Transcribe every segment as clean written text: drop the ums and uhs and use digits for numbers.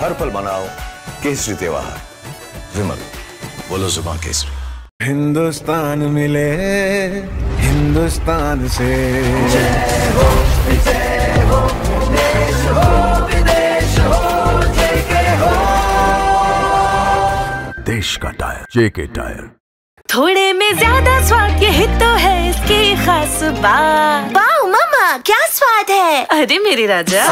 हर पल मनाओ केसरी त्योहार। विमल, बोलो जुबान केसरी। हिंदुस्तान मिले हिंदुस्तान से, देश हो विदेश हो, जेके हो। देश का टायर जेके टायर। थोड़े में ज्यादा स्वाद, यही तो है इसकी खास बात। वाओ मामा, क्या स्वाद है। अरे मेरे राजा,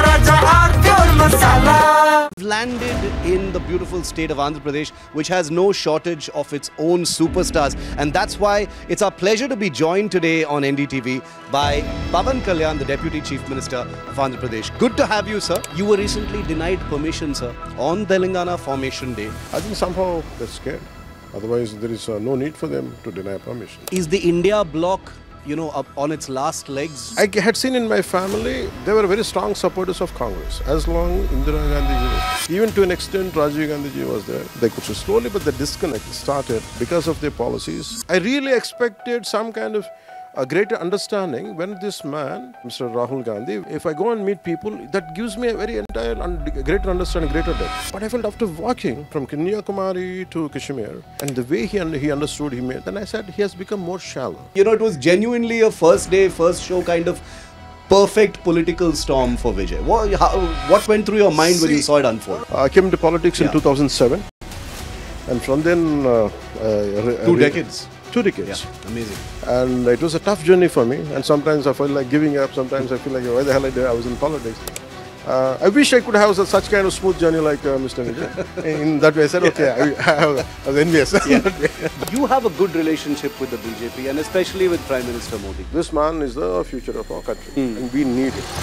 landed in the beautiful state of Andhra Pradesh, which has no shortage of its own superstars, and that's why it's our pleasure to be joined today on NDTV by Pavan Kalyan, the Deputy Chief Minister of Andhra Pradesh. Good to have you, sir. You were recently denied permission, sir, on Telangana Formation Day. I think somehow they're scared. Otherwise, there is no need for them to deny permission. Is the India bloc, you know, up on its last legs? I had seen in my family, they were very strong supporters of Congress. As long Indira Gandhi ji was, even to an extent Rajiv Gandhi ji was there, they could slowly, but the disconnect started because of their policies. I really expected some kind of a greater understanding when this man, Mr. Rahul Gandhi, if I go and meet people, that gives me a very entire greater understanding, greater depth. But I felt after walking from Kanyakumari to Kashmir, and the way he understood, then I said he has become more shallow. You know, it was genuinely a first day, first show kind of perfect political storm for Vijay. What went through your mind when you saw it unfold? I came into politics in 2007, and from then 2 decades. 2 decades. Yeah, amazing. And it was a tough journey for me, and sometimes I felt like giving up, sometimes I feel like, why the hell I was in politics. I wish I could have such kind of smooth journey like Mr. Vijay. In that way I said, okay, I was envious. Yeah. You have a good relationship with the BJP, and especially with Prime Minister Modi. This man is the future of our country, and we need it.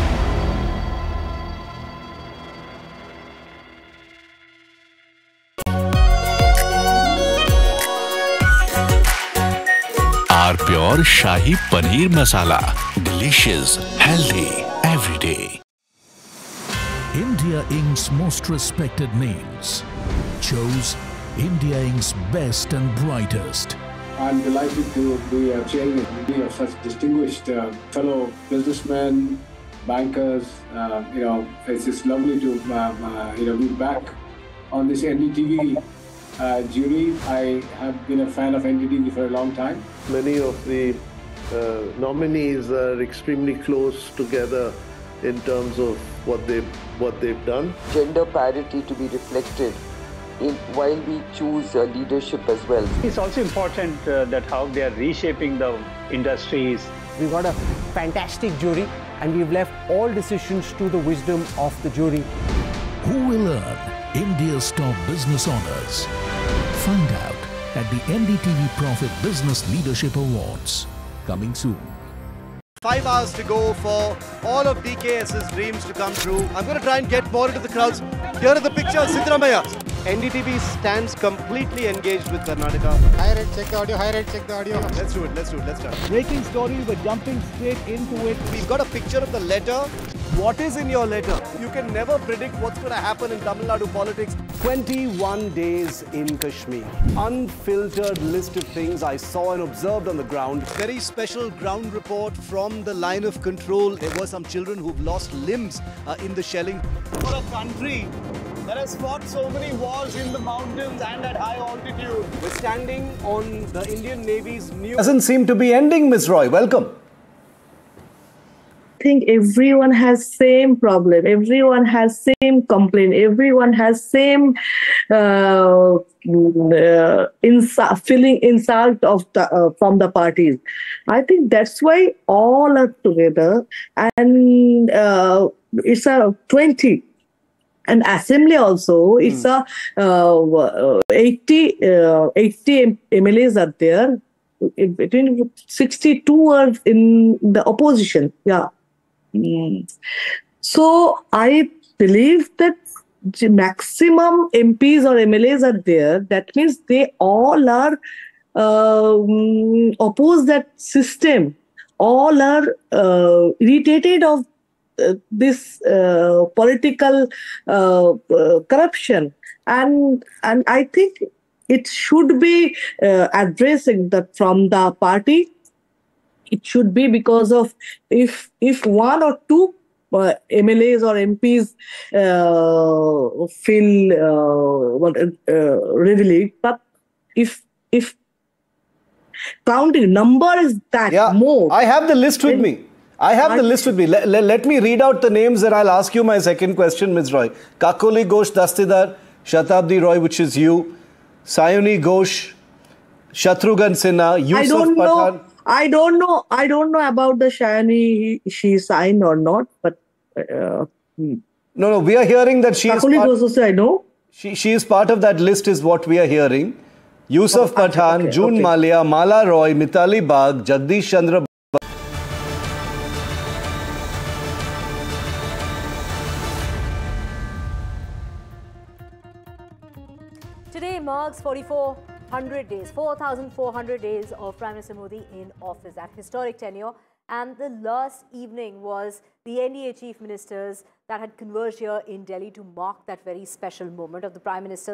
Our Pure Shahi Paneer Masala. Delicious, healthy, every day. India Inc.'s most respected names chose India Inc.'s best and brightest. I'm delighted to be chairman of such distinguished fellow businessmen, bankers. It's just lovely to be back on this NDTV jury. I have been a fan of NDTV for a long time. Many of the nominees are extremely close together in terms of what they've done. Gender parity to be reflected while we choose leadership as well. It's also important that how they are reshaping the industries. We've got a fantastic jury, and we've left all decisions to the wisdom of the jury. Who will earn India's top business honors? Find out at the NDTV Profit Business Leadership Awards, coming soon. 5 hours to go for all of DKS's dreams to come true. I'm going to try and get more into the crowds. Here are the pictures, Siddaramaiah. NDTV stands completely engaged with Karnataka. High rate, check the audio. High rate, check the audio. Let's do it. Let's start. Breaking story, we're jumping straight into it. We've got a picture of the letter. What is in your letter? You can never predict what's going to happen in Tamil Nadu politics. 21 days in Kashmir. Unfiltered list of things I saw and observed on the ground. Very special ground report from the line of control. There were some children who've lost limbs in the shelling. For a country that has fought so many wars in the mountains and at high altitude. We're standing on the Indian Navy's new... Doesn't seem to be ending, Ms. Roy. Welcome. I think everyone has same problem. Everyone has same complaint. Everyone has same feeling insult of from the parties. I think that's why all are together, and it's a 20. And assembly also, it's a 80 MLAs are there. Between 62 are in the opposition. Yeah. So I believe that the maximum MPs or MLAs are there. That means they all are oppose that system. All are irritated of this political corruption, and I think it should be addressing that from the party. It should be because of if one or two MLAs or MPs feel relieved. But if counting number is that more. I have the list with me. I have the list with me. Let me read out the names and I'll ask you my second question, Ms. Roy. Kakoli Ghosh Dastidar, Shatabdi Roy, which is you, Sayuni Ghosh, Shatrughan Sinha, Yusuf Pathan. I don't know about the Sayuni, she signed or not, but No, we are hearing that she Kakoli Ghosh also I know. She is part of that list is what we are hearing. Yusuf Pathan, June Malia, Mala Roy, Mitali Bagh, Jagdish Chandra. Today marks 4,400 days of Prime Minister Modi in office, that historic tenure. And the last evening was the NDA chief ministers that had converged here in Delhi to mark that very special moment of the Prime Minister.